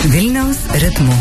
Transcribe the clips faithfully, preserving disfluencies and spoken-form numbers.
Vilniaus ritmu.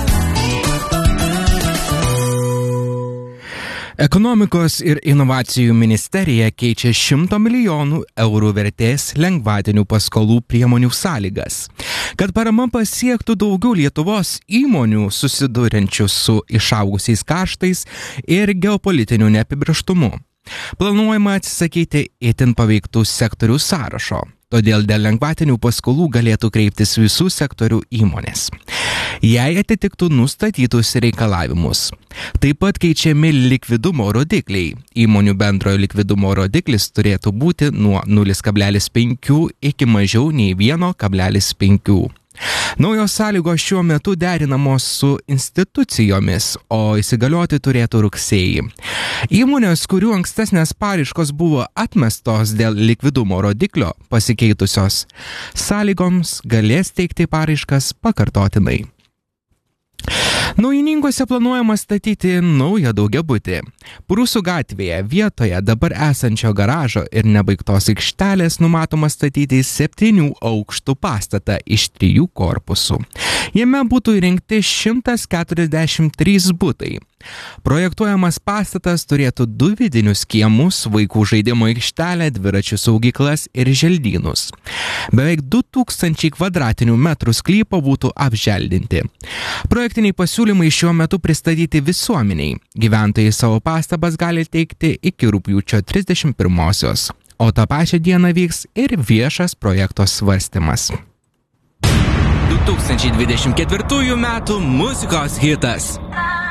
Ekonomikos ir inovacijų ministerija keičia šimto milijonų eurų vertės lengvatinių paskolų priemonių sąlygas. Kad parama pasiektų daugiau Lietuvos įmonių susiduriančių su išaugusiais kaštais ir geopolitiniu neapibrėžtumu. Planuojama atsisakyti itin paveiktų sektorių sąrašo, todėl dėl lengvatinių paskolų galėtų kreiptis visų sektorių įmonės, jei atitiktų nustatytus reikalavimus. Taip pat keičiami likvidumo rodikliai. Įmonių bendrojo likvidumo rodiklis turėtų būti nuo nulis kablelis penki iki mažiau nei vienas kablelis penki. Naujos sąlygos šiuo metu derinamos su institucijomis, o įsigalioti turėtų rugsėjį. Įmonės, kurių ankstesnės paraiškos buvo atmestos dėl likvidumo rodiklio pasikeitusios sąlygoms, galės teikti paraiškas pakartotinai. Naujininkose planuojama statyti naują daugiabutį. Prūsų gatvėje vietoje dabar esančio garažo ir nebaigtos aikštelės numatoma statyti septynių aukštų pastatą iš trijų korpusų. Jame būtų įrengti šimtas keturiasdešimt trys butai. Projektuojamas pastatas turėtų du vidinius kiemus, vaikų žaidimo aikštelę, dviračių saugyklas ir želdynus. Beveik du tūkstančiai kvadratinių metrų sklypo būtų apželdinti. Projektiniai pasiūlymai šiuo metu pristatyti visuomeniai. Gyventojai savo pastabas gali teikti iki rugpjūčio trisdešimt pirmosios, o tą pačią dieną vyks ir viešas projekto svarstymas. du tūkstančiai dvidešimt ketvirtųjų metų muzikos hitas.